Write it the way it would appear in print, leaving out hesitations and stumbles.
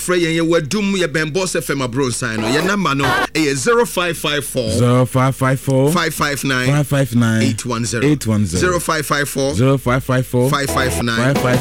frɛ yɛn yɛ wadum yɛ bɛn boss FM abro sign no yɛ number no ɛyɛ 0554 559 810 0554 559